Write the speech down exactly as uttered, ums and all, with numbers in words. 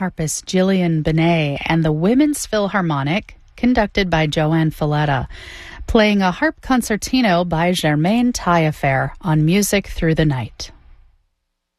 harpist Gillian Benet and the Women's Philharmonic, conducted by Joanne Falletta, playing a harp concertino by Germaine Taillefer on Music Through the Night.